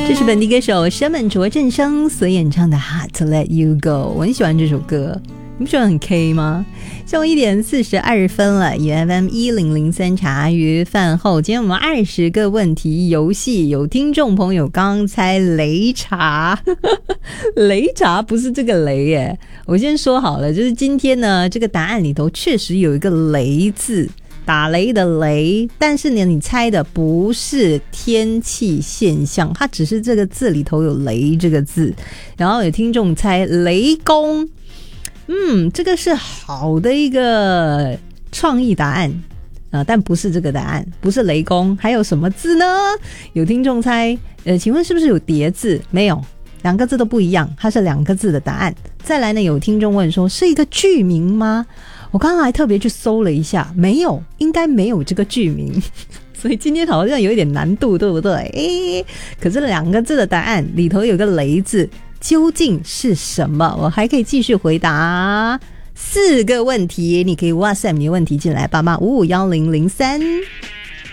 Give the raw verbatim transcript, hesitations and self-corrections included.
这是本地歌手山本卓正生所演唱的 Hard to Let You Go， 我很喜欢这首歌，你不觉得很 K 吗？下午一点四十二分了，以 F M 一零零三茶余饭后，今天我们二十个问题游戏，有听众朋友刚猜擂茶，擂茶不是这个擂耶，我先说好了，就是今天呢，这个答案里头确实有一个擂字。打雷的雷，但是呢，你猜的不是天气现象，它只是这个字里头有雷这个字。然后有听众猜雷公，嗯，这个是好的一个创意答案啊、呃，但不是这个答案，不是雷公，还有什么字呢？有听众猜，呃，请问是不是有叠字？没有，两个字都不一样，它是两个字的答案。再来呢，有听众问说，是一个剧名吗？我刚刚还特别去搜了一下，没有，应该没有这个剧名，所以今天好像有一点难度，对不对？诶，可是两个字的答案里头有个雷字，究竟是什么？我还可以继续回答四个问题，你可以 WhatsApp 你的问题进来，八八五五一零零三。